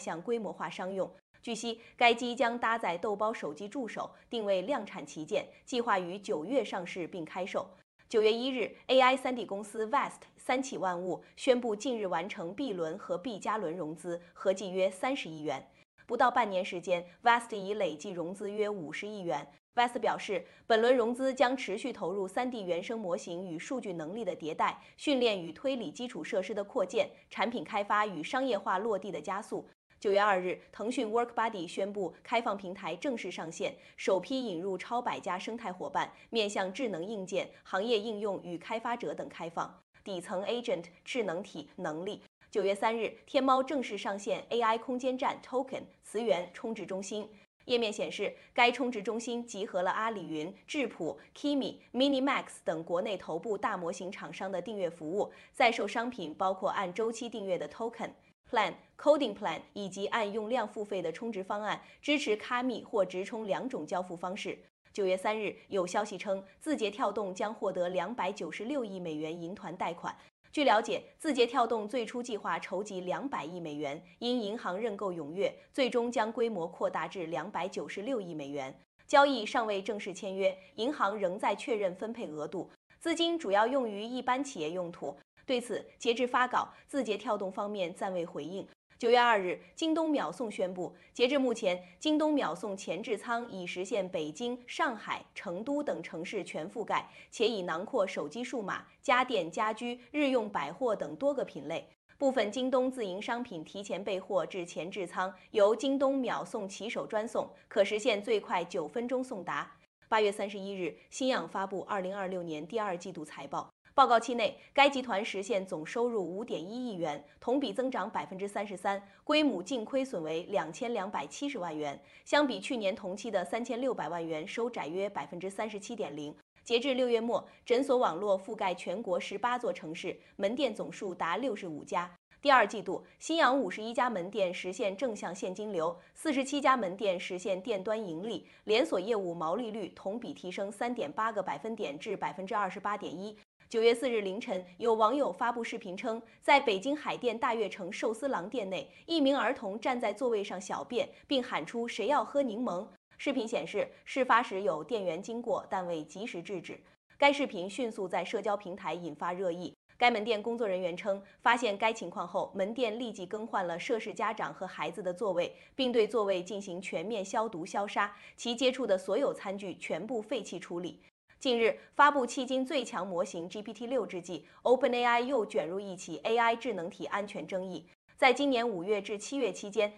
向规模化商用。据悉，该机将搭载豆包手机助手，定位量产旗舰，计划于9月上市并开售。9月1日 ，AI 3D 公司 Vast 三起万物宣布，近日完成 B 轮和 B 加轮融资，合计约30亿元。不到半年时间 ，Vast 已累计融资约50亿元。Vast 表示，本轮融资将持续投入3D 原生模型与数据能力的迭代、训练与推理基础设施的扩建、产品开发与商业化落地的加速。9月2日，腾讯 WorkBuddy 宣布开放平台正式上线，首批引入超100家生态伙伴，面向智能硬件、行业应用与开发者等开放。底层 Agent 智能体能力。9月3日，天猫正式上线 AI 空间站 Token 词源充值中心。页面显示，该充值中心集合了阿里云、智谱、Kimi、Minimax 等国内头部大模型厂商的订阅服务，在售商品包括按周期订阅的 Token、Plan、Coding Plan 以及按用量付费的充值方案，支持卡密或直充2种交付方式。9月3日，有消息称，字节跳动将获得296亿美元银团贷款。据了解，字节跳动最初计划筹集200亿美元，因银行认购踊跃，最终将规模扩大至296亿美元。交易尚未正式签约，银行仍在确认分配额度，资金主要用于一般企业用途。对此，截至发稿，字节跳动方面暂未回应。9月2日，京东秒送宣布，截至目前，京东秒送前置仓已实现北京、上海、成都等城市全覆盖，且已囊括手机数码、家电、家居、日用百货等多个品类。部分京东自营商品提前备货至前置仓，由京东秒送骑手专送，可实现最快9分钟送达。8月31日，新氧发布2026年第2季度财报。报告期内，该集团实现总收入5.1亿元，同比增长33%，归母净亏损为2270万元，相比去年同期的3600万元收窄约37.0%。截至6月末，诊所网络覆盖全国18座城市，门店总数达65家。第2季度，新氧51家门店实现正向现金流，47家门店实现店端盈利，连锁业务毛利率同比提升3.8个百分点至28.1%。9月4日凌晨，有网友发布视频称，在北京海淀大悦城寿司郎店内，一名儿童站在座位上小便，并喊出"谁要喝柠檬"。视频显示，事发时有店员经过，但未及时制止。该视频迅速在社交平台引发热议。该门店工作人员称，发现该情况后，门店立即更换了涉事家长和孩子的座位，并对座位进行全面消毒消杀，其接触的所有餐具全部废弃处理。近日，发布迄今最强模型 GPT-6之际 ，OpenAI 又卷入一起 AI 智能体安全争议。在今年5月至7月期间